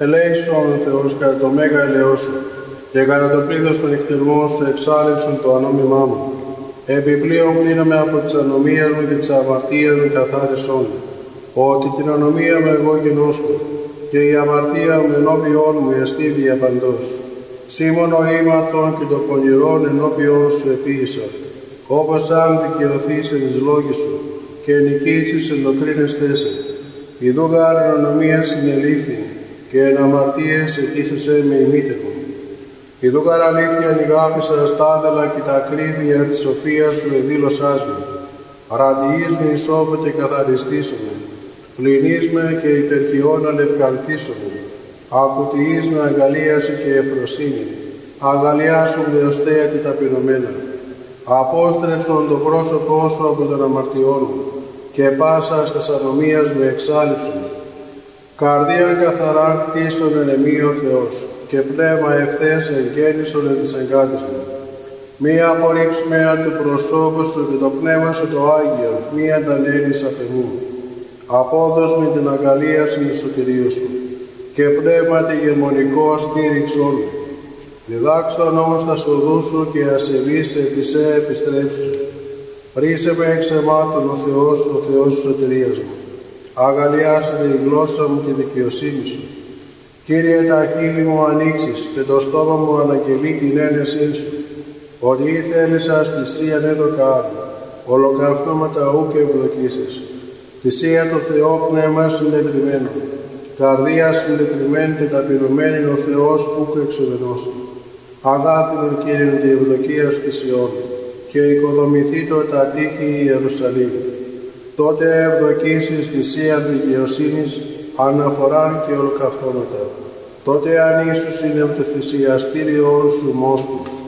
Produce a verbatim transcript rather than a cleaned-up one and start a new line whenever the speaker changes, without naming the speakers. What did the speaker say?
Ελέησον ο Θεός κατά το μέγα ελαιό σου, και κατά το πλήθος των νυχτερμών σου εξάλληψον το ανώμημά μου. Επιπλέον πλύναμε από τις ανομίες μου και τις αμαρτίες μου καθάρισόν μου, ότι την ανομία μου εγώ γινώσκω, και η αμαρτία μου ενώπιόν μου εστί διαπαντός. Σήμωνο ήμαρτον και το πονηρόν ενώπιόν σου επίησα, όπως αν δικαιωθείς εν εις λόγοι σου, και νικήσεις ελοκρίνεστέ σε. Ιδού γάρ εν ανομία συνελήφθη, και εν αμαρτίες ετήσεσαι με ημίτευον. Ιδού γάρ αλήθεια νηγάπησα στάδελα και τα ακρίβεια της σοφίας σου εδήλωσάς με. Παρατηείς με ισόβο και καθαριστήσομαι. Πλυνείς με και υπερχιών αλευκανθήσομαι. Ακουτιείς με αγκαλίαση και ευφροσύνη. Αγαλιάσουν δεοστέα και ταπεινωμένα. Απόστρεψον το πρόσωπό σου από τον αμαρτιών μου, και πάσα στας ανομίας με εξάλληψον. Καρδία καθαρά κτίσον εν εμεί ο Θεός, και πνεύμα ευθές εγκαίνησον εν της εγκάτης μου. Μη απορρίψουμε από το προσώπου σου και το πνεύμα σου το Άγιο, μη αντανέλεις απ' εμού. Απόδος με την αγκαλίαση του σωτηρίου σου, και πνεύμα τη γεμονικό στήριξόν μου. Διδάξον όμως τα σοδού σου και ασεβείς επί σε επιστρέψου. Ρίσε με εξ αιμάτων ο Θεός, ο Θεός της σωτηρίας μου. Αγαλιάσετε η γλώσσα μου και δικαιοσύνη σου. Κύριε, τα χείλη μου ανοίξεις και το στόμα μου αναγγελεί την ένεσή σου. Ότι ήθελησα θυσίαν έδωκα άλλο, ολοκαυτώματα ου και ευδοκίσεις. Θυσία το Θεό πνεύμα συντετριμένο, καρδία συντετριμένη και ταπεινωμένη ο Θεός ούκ εξουδενώσου. Αγάπητον Κύριον τη ευδοκία στη Σιών, και οικοδομηθήτω τα τείχη Ιερουσαλήμ. Τότε ευδοκίσεις θυσίαν δικαιοσύνης, αναφοράν και ολοκαυτώματα. Τότε αν Ιησούς είναι από το θυσιαστήριον σου μόσχους.